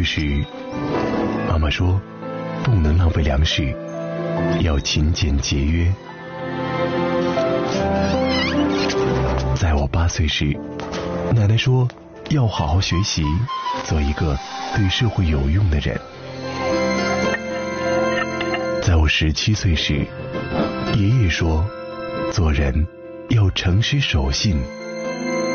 时，妈妈说不能浪费粮食，要勤俭节约。在我8岁时，奶奶说要好好学习，做一个对社会有用的人。在我17岁时，爷爷说做人要诚实守信，